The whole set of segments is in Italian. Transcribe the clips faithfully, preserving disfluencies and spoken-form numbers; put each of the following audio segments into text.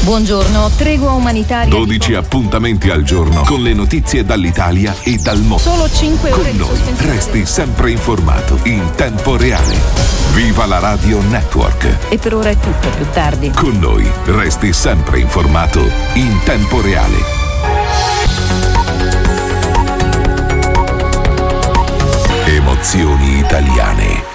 Buongiorno, tregua umanitaria. dodici appuntamenti al giorno con le notizie dall'Italia e dal mondo. Solo cinque ore con di noi sospensione. resti sempre informato in tempo reale. Viva la Radio Network. E per ora è tutto, più tardi. Con noi resti sempre informato in tempo reale. Emozioni italiane.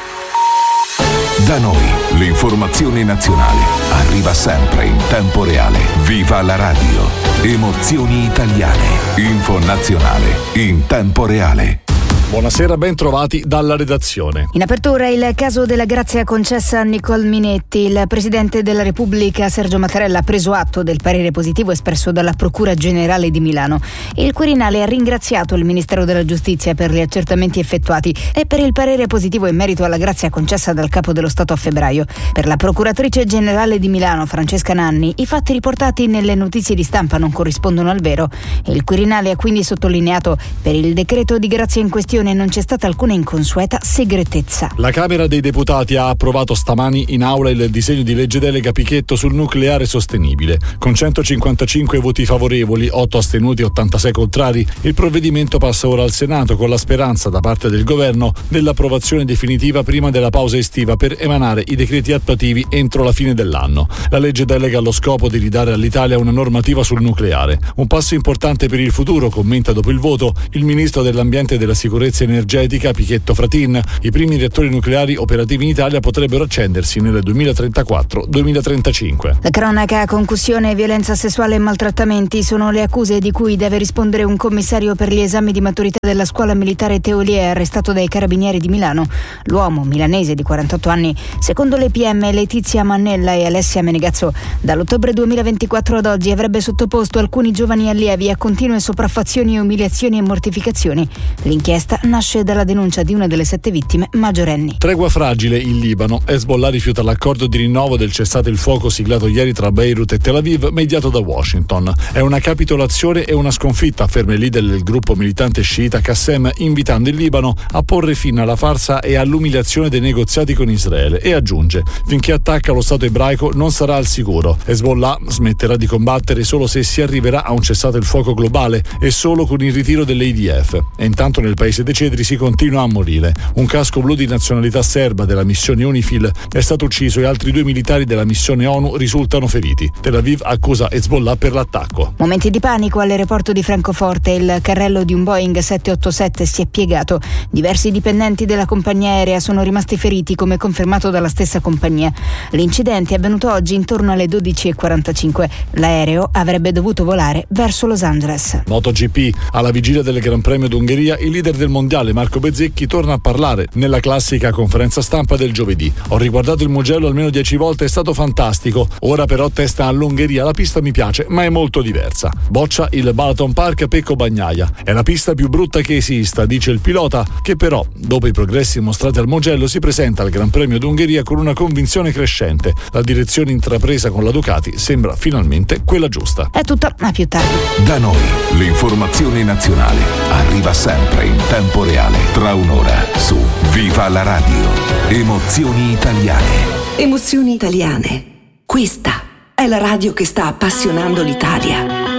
Da noi l'informazione nazionale arriva sempre in tempo reale. Viva la radio. Emozioni italiane. Info nazionale in tempo reale. Buonasera, ben trovati dalla redazione. In apertura il caso della grazia concessa a Nicole Minetti. Il Presidente della Repubblica Sergio Mattarella ha preso atto del parere positivo espresso dalla Procura Generale di Milano. Il Quirinale ha ringraziato il Ministero della Giustizia per gli accertamenti effettuati e per il parere positivo in merito alla grazia concessa dal Capo dello Stato a febbraio. Per la Procuratrice Generale di Milano, Francesca Nanni, i fatti riportati nelle notizie di stampa non corrispondono al vero. Il Quirinale ha quindi sottolineato: per il decreto di grazia in questione non c'è stata alcuna inconsueta segretezza. La Camera dei Deputati ha approvato stamani in aula il disegno di legge delega Pichetto sul nucleare sostenibile. Con centocinquantacinque voti favorevoli, otto astenuti e ottantasei contrari, il provvedimento passa ora al Senato con la speranza da parte del governo dell'approvazione definitiva prima della pausa estiva per emanare i decreti attuativi entro la fine dell'anno. La legge delega ha lo scopo di ridare all'Italia una normativa sul nucleare. Un passo importante per il futuro, commenta dopo il voto il ministro dell'Ambiente e della Sicurezza energetica Pichetto Fratin. I primi reattori nucleari operativi in Italia potrebbero accendersi nel duemilatrentaquattro duemilatrentacinque. La cronaca: concussione, violenza sessuale e maltrattamenti sono le accuse di cui deve rispondere un commissario per gli esami di maturità della scuola militare Teolie, arrestato dai carabinieri di Milano. L'uomo, milanese di quarantotto anni, secondo le P M Letizia Mannella e Alessia Menegazzo, dall'ottobre duemilaventiquattro ad oggi avrebbe sottoposto alcuni giovani allievi a continue sopraffazioni, umiliazioni e mortificazioni. L'inchiesta nasce dalla denuncia di una delle sette vittime maggiorenni. Tregua fragile in Libano. Hezbollah rifiuta l'accordo di rinnovo del cessate il fuoco siglato ieri tra Beirut e Tel Aviv, mediato da Washington. È una capitolazione e una sconfitta, afferma il leader del gruppo militante sciita Qassem, invitando il Libano a porre fine alla farsa e all'umiliazione dei negoziati con Israele, e aggiunge: finché attacca lo Stato ebraico non sarà al sicuro. Hezbollah smetterà di combattere solo se si arriverà a un cessate il fuoco globale e solo con il ritiro dell'A D F. E intanto nel paese dei cedri si continua a morire. Un casco blu di nazionalità serba della missione UNIFIL è stato ucciso e altri due militari della missione ONU risultano feriti. Tel Aviv accusa Hezbollah per l'attacco. Momenti di panico all'aeroporto di Francoforte. Il carrello di un Boeing sette otto sette si è piegato. Diversi dipendenti della compagnia aerea sono rimasti feriti, come confermato dalla stessa compagnia. L'incidente è avvenuto oggi intorno alle dodici e quarantacinque. L'aereo avrebbe dovuto volare verso Los Angeles. MotoGP. Alla vigilia del Gran Premio d'Ungheria, il leader del mondiale Marco Bezzecchi torna a parlare nella classica conferenza stampa del giovedì. Ho riguardato il Mugello almeno dieci volte, è stato fantastico. Ora però testa all'Ungheria. La pista mi piace, ma è molto diversa. Boccia il Balaton Park Pecco Bagnaia. È la pista più brutta che esista, dice il pilota, che però, dopo i progressi mostrati al Mugello, si presenta al Gran Premio d'Ungheria con una convinzione crescente. La direzione intrapresa con la Ducati sembra finalmente quella giusta. È tutto, a più tardi. Da noi l'informazione nazionale arriva sempre in tempo reale. Tra un'ora su Viva la radio. Emozioni italiane. Emozioni italiane. Questa è la radio che sta appassionando l'Italia.